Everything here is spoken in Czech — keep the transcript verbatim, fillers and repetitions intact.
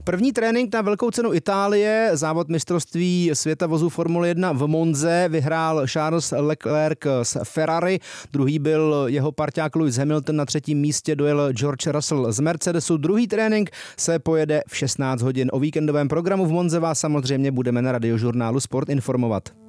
První trénink na velkou cenu Itálie, závod mistrovství světa vozů Formule jedna v Monze, vyhrál Charles Leclerc z Ferrari, druhý byl jeho parťák Lewis Hamilton, na třetím místě dojel George Russell z Mercedesu. Druhý trénink se pojede v šestnáct hodin. O víkendovém programu v Monze vás samozřejmě budeme na Radiožurnálu Sport informovat.